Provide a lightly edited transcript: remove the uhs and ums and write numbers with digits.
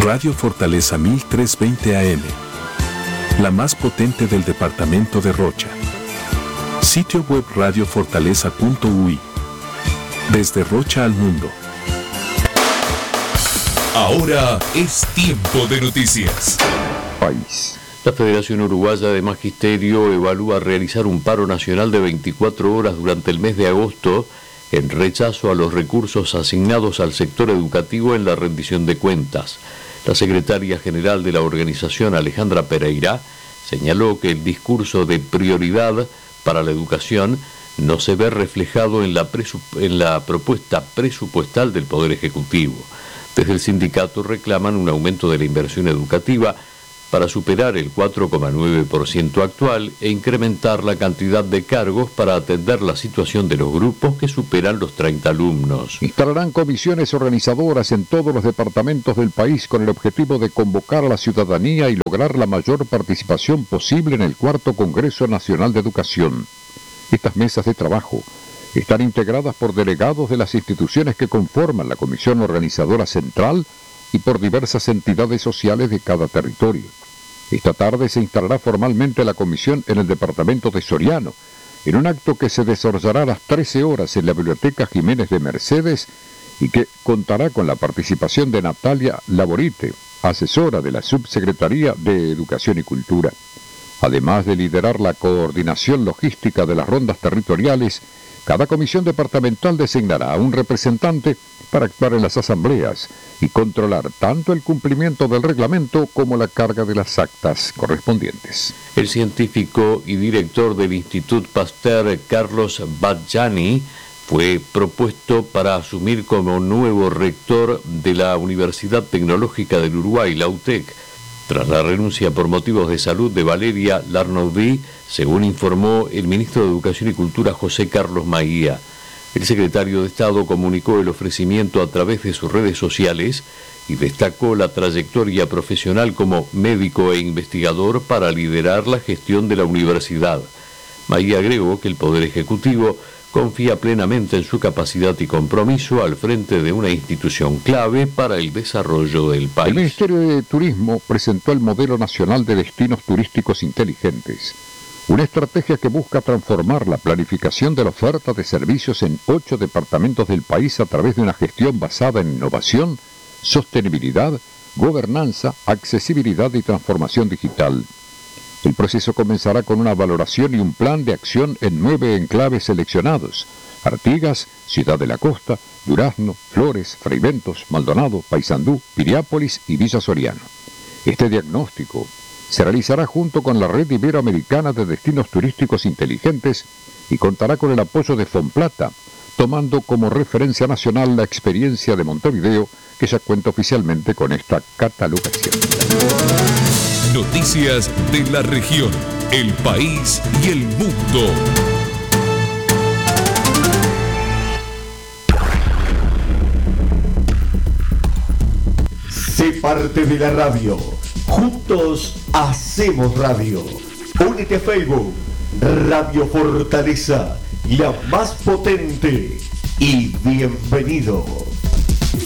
Radio Fortaleza 1320 AM, la más potente del departamento de Rocha. Sitio web radiofortaleza.ui. Desde Rocha al mundo. Ahora es tiempo de noticias. País. La Federación Uruguaya de Magisterio evalúa realizar un paro nacional de 24 horas durante el mes de agosto en rechazo a los recursos asignados al sector educativo en la rendición de cuentas. La secretaria general de la organización, Alejandra Pereira, señaló que el discurso de prioridad para la educación no se ve reflejado en la propuesta presupuestal del Poder Ejecutivo. Desde el sindicato reclaman un aumento de la inversión educativa para superar el 4,9% actual e incrementar la cantidad de cargos para atender la situación de los grupos que superan los 30 alumnos. Instalarán comisiones organizadoras en todos los departamentos del país con el objetivo de convocar a la ciudadanía y lograr la mayor participación posible en el cuarto Congreso Nacional de Educación. Estas mesas de trabajo están integradas por delegados de las instituciones que conforman la Comisión Organizadora Central y por diversas entidades sociales de cada territorio. Esta tarde se instalará formalmente la comisión en el departamento de Soriano, en un acto que se desarrollará a las 13 horas en la Biblioteca Jiménez de Mercedes y que contará con la participación de Natalia Laborite, asesora de la Subsecretaría de Educación y Cultura. Además de liderar la coordinación logística de las rondas territoriales, cada comisión departamental designará a un representante para actuar en las asambleas y controlar tanto el cumplimiento del reglamento como la carga de las actas correspondientes. El científico y director del Institut Pasteur, Carlos Badjani, fue propuesto para asumir como nuevo rector de la Universidad Tecnológica del Uruguay, la UTEC, tras la renuncia por motivos de salud de Valeria Larnoudí, según informó el ministro de Educación y Cultura José Carlos Maía. El secretario de Estado comunicó el ofrecimiento a través de sus redes sociales y destacó la trayectoria profesional como médico e investigador para liderar la gestión de la universidad. Maía agregó que el Poder Ejecutivo confía plenamente en su capacidad y compromiso al frente de una institución clave para el desarrollo del país. El Ministerio de Turismo presentó el Modelo Nacional de Destinos Turísticos Inteligentes, una estrategia que busca transformar la planificación de la oferta de servicios en 8 departamentos del país a través de una gestión basada en innovación, sostenibilidad, gobernanza, accesibilidad y transformación digital. El proceso comenzará con una valoración y un plan de acción en 9 enclaves seleccionados: Artigas, Ciudad de la Costa, Durazno, Flores, Fraiventos, Maldonado, Paysandú, Piriápolis y Villa Soriano. Este diagnóstico se realizará junto con la Red Iberoamericana de Destinos Turísticos Inteligentes y contará con el apoyo de Fomplata, tomando como referencia nacional la experiencia de Montevideo, que ya cuenta oficialmente con esta catalogación. Noticias de la región, el país y el mundo. Sé parte de la radio. Juntos hacemos radio. Únete a Facebook, Radio Fortaleza, la más potente. Y bienvenido.